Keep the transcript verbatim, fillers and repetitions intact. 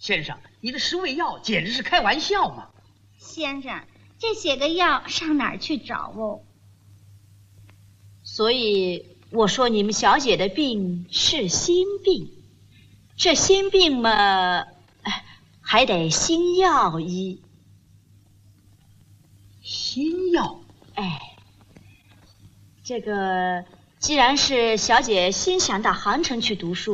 先生，你的十味药简直是开玩笑嘛！ 先生，这些个药上哪儿去找哦？ 所以我说你们小姐的病是心病，这心病嘛，还得心药医。 心药？ 哎，这个既然是小姐心想到杭城去读书。